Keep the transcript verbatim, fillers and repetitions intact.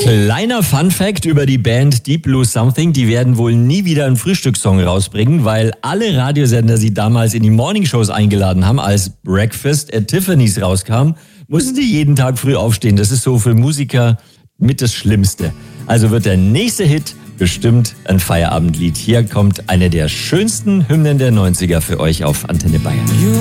Kleiner Funfact über die Band Deep Blue Something. Die werden wohl nie wieder einen Frühstückssong rausbringen, weil alle Radiosender sie damals in die Morningshows eingeladen haben. Als Breakfast at Tiffany's rauskam, mussten die jeden Tag früh aufstehen. Das ist so für Musiker mit das Schlimmste. Also wird der nächste Hit bestimmt ein Feierabendlied. Hier kommt eine der schönsten Hymnen der neunziger für euch auf Antenne Bayern.